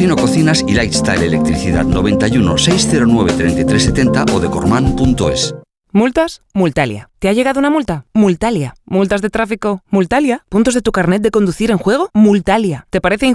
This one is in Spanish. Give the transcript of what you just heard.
Rocino Cocinas y Lifestyle Electricidad 91 609 3370 o decorman.es. ¿Multas? Multalia. ¿Te ha llegado una multa? Multalia. ¿Multas de tráfico? Multalia. ¿Puntos de tu carnet de conducir en juego? Multalia. ¿Te parece